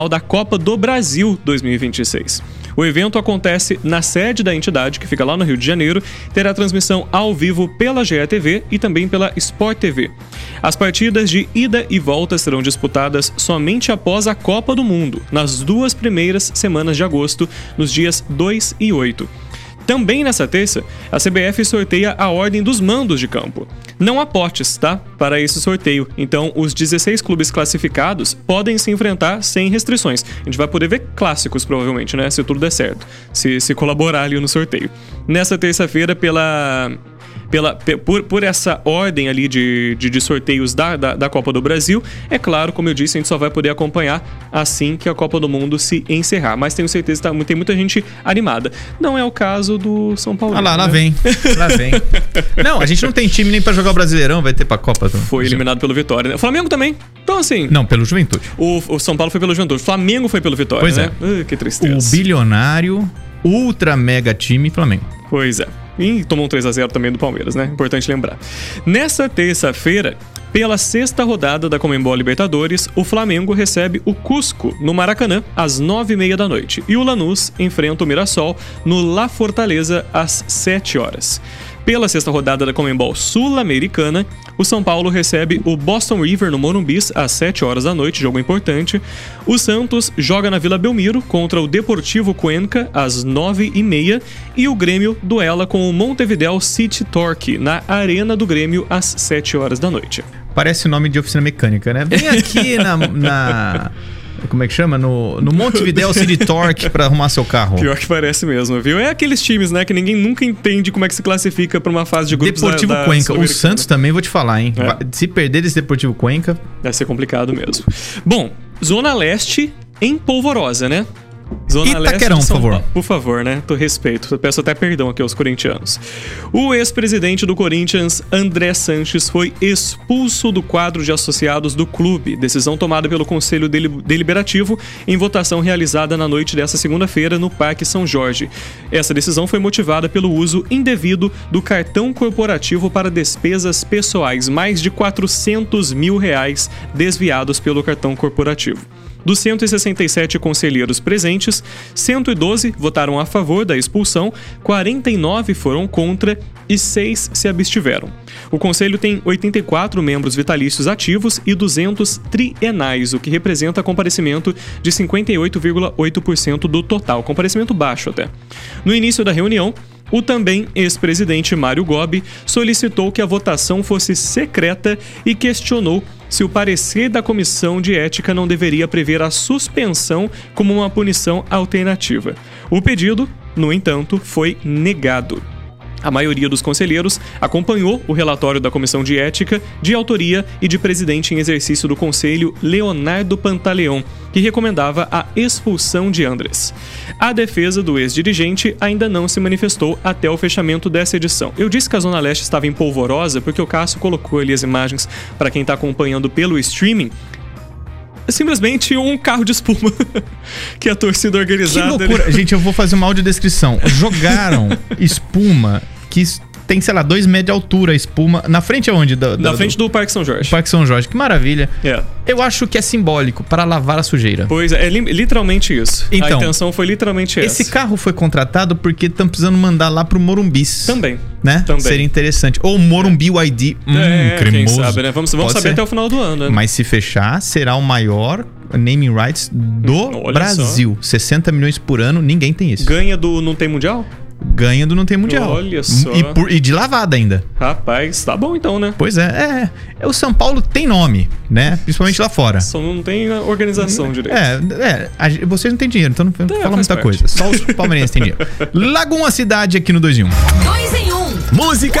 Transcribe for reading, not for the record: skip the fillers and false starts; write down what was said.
da Copa do Brasil 2026. O evento acontece na sede da entidade, que fica lá no Rio de Janeiro, terá transmissão ao vivo pela GE TV e também pela Sport TV. As partidas de ida e volta serão disputadas somente após a Copa do Mundo, nas 2 primeiras semanas de agosto, nos dias 2 e 8. Também nessa terça, a CBF sorteia a ordem dos mandos de campo. Não há potes, tá? Para esse sorteio. Então, os 16 clubes classificados podem se enfrentar sem restrições. A gente vai poder ver clássicos, provavelmente, né? Se tudo der certo. Se colaborar ali no sorteio. Nessa terça-feira, por essa ordem ali de sorteios da Copa do Brasil, é claro, como eu disse, a gente só vai poder acompanhar assim que a Copa do Mundo se encerrar. Mas tenho certeza que tem muita gente animada. Não é o caso do São Paulo. Ah lá, né? lá vem. Não, a gente não tem time nem pra jogar o Brasileirão, vai ter pra Copa. Foi eliminado pelo Vitória, né? O Flamengo também. Então, assim... Não, pelo Juventude. O São Paulo foi pelo Juventude. O Flamengo foi pelo Vitória, pois né? É. Que tristeza. O bilionário, ultra mega time Flamengo. Pois é. E tomou um 3-0 também do Palmeiras, né? Importante lembrar. Nessa terça-feira, pela 6ª rodada da Conmebol Libertadores, o Flamengo recebe o Cusco no Maracanã às 9h30 da noite. E o Lanús enfrenta o Mirassol no La Fortaleza às 7 horas. Pela 6ª rodada da Conmebol Sul-Americana, o São Paulo recebe o Boston River no Morumbi às 7 horas da noite, jogo importante. O Santos joga na Vila Belmiro contra o Deportivo Cuenca às 9h30 e o Grêmio duela com o Montevideo City Torque na Arena do Grêmio às 7 horas da noite. Parece nome de oficina mecânica, né? Vem aqui como é que chama? No Montevideo City Torque pra arrumar seu carro. Pior que parece mesmo, viu? É aqueles times, né, que ninguém nunca entende como é que se classifica pra uma fase de grupos Deportivo da Cuenca. O Santos também, vou te falar, hein? É. Se perder desse Deportivo Cuenca... Vai ser complicado mesmo. Bom, Zona Leste em polvorosa, né? Zona Itaquerão, Leste de São por favor. Paulo. Por favor, né? Tô respeito. Eu peço até perdão aqui aos corintianos. O ex-presidente do Corinthians, André Sanches, foi expulso do quadro de associados do clube. Decisão tomada pelo Conselho Deliberativo em votação realizada na noite desta segunda-feira no Parque São Jorge. Essa decisão foi motivada pelo uso indevido do cartão corporativo para despesas pessoais. Mais de R$400 mil desviados pelo cartão corporativo. Dos 167 conselheiros presentes, 112 votaram a favor da expulsão, 49 foram contra e 6 se abstiveram. O conselho tem 84 membros vitalícios ativos e 200 trienais, o que representa comparecimento de 58,8% do total, comparecimento baixo até. No início da reunião, o também ex-presidente Mário Gobi solicitou que a votação fosse secreta e questionou se o parecer da Comissão de Ética não deveria prever a suspensão como uma punição alternativa. O pedido, no entanto, foi negado. A maioria dos conselheiros acompanhou o relatório da Comissão de Ética, de autoria e de presidente em exercício do Conselho, Leonardo Pantaleão, que recomendava a expulsão de Andrés. A defesa do ex-dirigente ainda não se manifestou até o fechamento dessa edição. Eu disse que a Zona Leste estava em polvorosa porque o Cássio colocou ali as imagens para quem está acompanhando pelo streaming. É simplesmente um carro de espuma que a torcida organizada... Que loucura. Gente, eu vou fazer uma audiodescrição. Jogaram espuma que tem, sei lá, 2 metros de altura a espuma. Na frente aonde? Na frente do Parque São Jorge. Parque São Jorge, que maravilha. É. Eu acho que é simbólico, para lavar a sujeira. Pois é, literalmente isso. Então, a intenção foi literalmente essa. Esse carro foi contratado porque estão precisando mandar lá pro Morumbis. Também. Né? Também. Seria interessante. Ou Morumbi ID. Cremoso. Quem sabe, né? Vamos saber até o final do ano, né? Mas se fechar, será o maior naming rights do Brasil. Só. 60 milhões por ano, ninguém tem isso. Ganha do Não Tem Mundial? Ganha do Não Tem Mundial. Olha só. E de lavada ainda. Rapaz, tá bom então, né? Pois é. O São Paulo tem nome, né? Principalmente lá fora. Só não tem organização direito. Vocês não têm dinheiro, então não fala muita coisa. Só os palmeirenses têm dinheiro. Lagoa Cidade aqui no 2 em 1. 2 em 1. Música